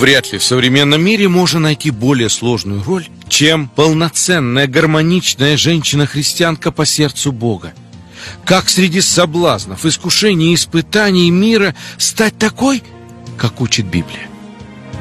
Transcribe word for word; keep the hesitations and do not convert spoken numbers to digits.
Вряд ли в современном мире можно найти более сложную роль, чем полноценная, гармоничная женщина-христианка по сердцу Бога. Как среди соблазнов, искушений и испытаний мира стать такой, как учит Библия?